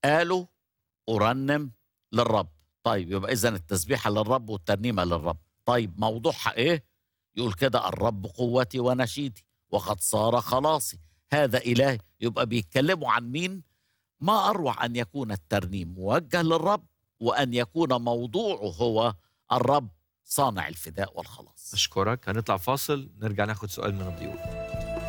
قالوا أرنم للرب. طيب يبقى إذن التسبيحة للرب والترنيمة للرب. طيب موضوعها إيه؟ يقول كده: الرب قوتي ونشيدي وقد صار خلاصي، هذا إلهي. يبقى بيتكلموا عن مين؟ ما أروع أن يكون الترنيم موجه للرب، وأن يكون موضوعه هو الرب صانع الفداء والخلاص. أشكرك. هنطلع فاصل، نرجع ناخد سؤال من الضيوف.